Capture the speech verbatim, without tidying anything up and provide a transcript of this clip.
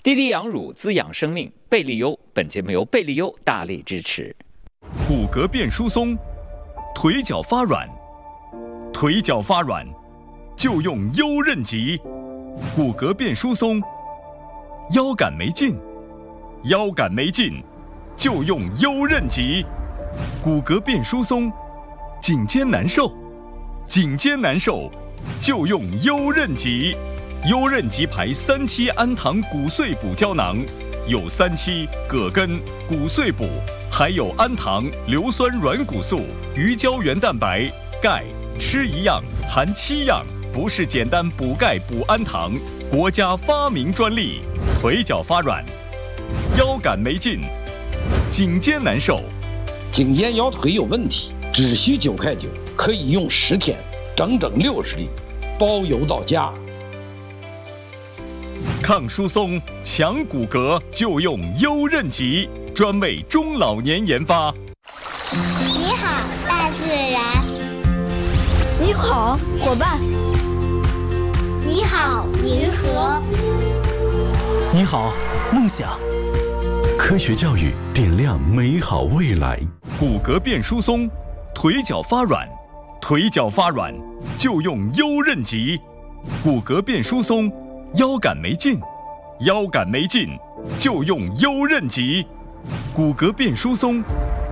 滴滴养乳滋养生命，贝利优。本节目由贝利优大力支持。 骨骼变疏松，腿脚发软，腿脚发软就用优韧极。骨骼变疏松，腰杆没劲，腰杆没劲就用优韧极。骨骼变疏松，颈肩难受，颈肩难受就用优韧极。优韧极牌三七氨糖骨碎补胶囊，有三七、葛根、骨碎补，还有氨糖、硫酸软骨素、鱼胶原蛋白、钙，吃一样含七样，不是简单补钙补氨糖，国家发明专利。腿脚发软，腰杆没劲，颈肩难受， 颈肩腰腿有问题，只需九块九，可以用十天，整整六十粒，包邮到家。 抗疏松、强骨骼就用优韧极，专为中老年研发。 你好，大自然。 你好，伙伴。 你好，银河。 你好，梦想。 科学教育点亮美好未来。 骨骼变疏松，腿脚发软，腿脚发软就用优韧极。骨骼变疏松，腰杆没劲，腰杆没劲就用优韧极。骨骼变疏松，